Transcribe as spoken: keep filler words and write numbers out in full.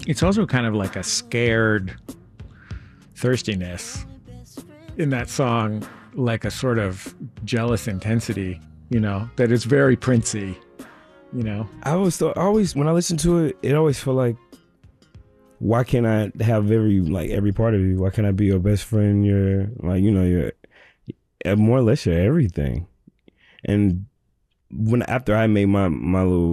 it's also kind of like a scared thirstiness in that song, like a sort of jealous intensity, you know, that is very Princey, you know. I always thought, always when I listen to it, it always felt like, why can't I have every like every part of you? Why can't I be your best friend? Your like you know your more or less your everything. And when after I made my my little